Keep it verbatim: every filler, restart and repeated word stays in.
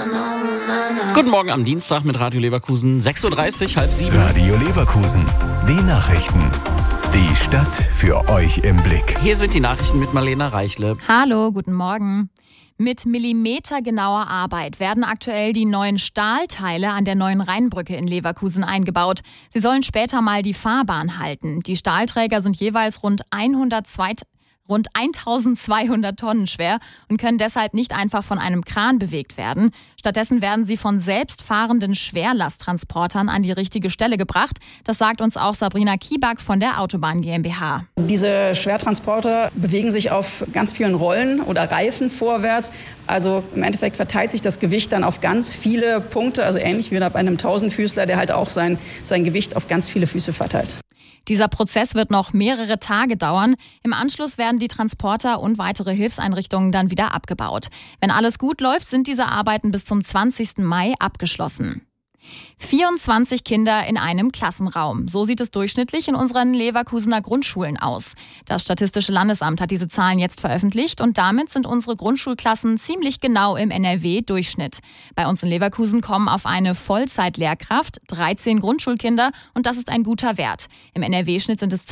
Guten Morgen am Dienstag mit Radio Leverkusen, sechs Uhr dreißig, halb sieben. Radio Leverkusen, die Nachrichten. Die Stadt für euch im Blick. Hier sind die Nachrichten mit Marlena Reichle. Hallo, guten Morgen. Mit millimetergenauer Arbeit werden aktuell die neuen Stahlteile an der neuen Rheinbrücke in Leverkusen eingebaut. Sie sollen später mal die Fahrbahn halten. Die Stahlträger sind jeweils rund hundertzwei rund eintausendzweihundert Tonnen schwer und können deshalb nicht einfach von einem Kran bewegt werden. Stattdessen werden sie von selbstfahrenden Schwerlasttransportern an die richtige Stelle gebracht. Das sagt uns auch Sabrina Kieback von der Autobahn GmbH. Diese Schwertransporter bewegen sich auf ganz vielen Rollen oder Reifen vorwärts. Also im Endeffekt verteilt sich das Gewicht dann auf ganz viele Punkte. Also ähnlich wie bei einem Tausendfüßler, der halt auch sein, sein Gewicht auf ganz viele Füße verteilt. Dieser Prozess wird noch mehrere Tage dauern. Im Anschluss werden die Transporter und weitere Hilfseinrichtungen dann wieder abgebaut. Wenn alles gut läuft, sind diese Arbeiten bis zum zwanzigsten Mai abgeschlossen. vierundzwanzig Kinder in einem Klassenraum. So sieht es durchschnittlich in unseren Leverkusener Grundschulen aus. Das Statistische Landesamt hat diese Zahlen jetzt veröffentlicht und damit sind unsere Grundschulklassen ziemlich genau im N R W-Durchschnitt. Bei uns in Leverkusen kommen auf eine Vollzeitlehrkraft dreizehn Grundschulkinder und das ist ein guter Wert. Im N R W-Schnitt sind es